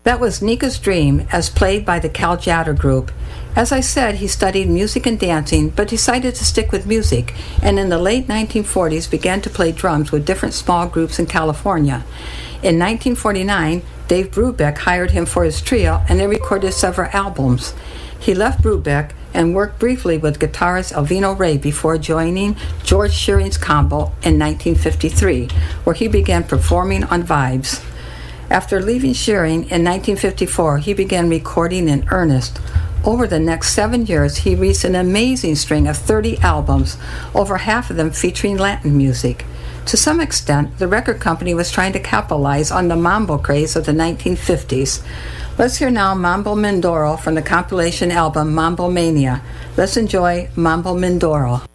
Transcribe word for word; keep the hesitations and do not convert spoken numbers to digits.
That was Nika's Dream, as played by the Cal Tjader Group. As I said, he studied music and dancing, but decided to stick with music, and in the late nineteen forties began to play drums with different small groups in California. In nineteen forty-nine, Dave Brubeck hired him for his trio, and they recorded several albums. He left Brubeck and worked briefly with guitarist Alvino Rey before joining George Shearing's combo in nineteen fifty-three, where he began performing on Vibes. After leaving Shearing in nineteen fifty-four, he began recording in earnest. Over the next seven years, he reached an amazing string of thirty albums, over half of them featuring Latin music. To some extent, the record company was trying to capitalize on the mambo craze of the nineteen fifties. Let's hear now Mambo Mindoro from the compilation album Mambo Mania. Let's enjoy Mambo Mindoro.